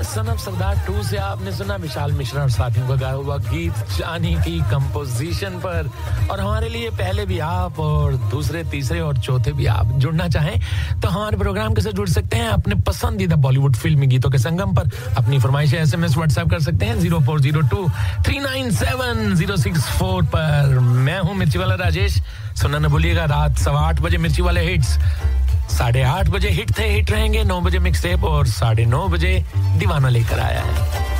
Son of सरदार 2 से आपने सुना विशाल मिश्रा और साथियों का गाया हुआ गीत जानी की कंपोजिशन पर। और हमारे लिए पहले भी आप और दूसरे, तीसरे और चौथे भी आप जुड़ना चाहें तो हमारे प्रोग्राम के साथ जुड़ सकते हैं अपने पसंदीदा बॉलीवुड फिल्मी गीतों के संगम पर। अपनी फरमाइशें SMS व्हाट्सएप कर सकते हैं 0402397064 पर। मैं हूं मिर्ची वाला राजेश। सुनना न भूलिएगा रात 8:15 बजे मिर्ची वाले हिट्स, 8:30 बजे हिट थे हिट रहेंगे, 9 बजे मिक्स टेप और 9:30 बजे दीवाना लेकर आया है।